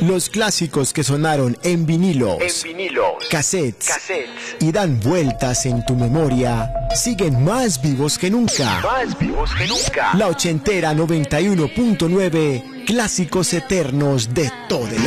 Los clásicos que sonaron en vinilos, cassettes y dan vueltas en tu memoria siguen más vivos que nunca. La ochentera 91.9, clásicos eternos de todo el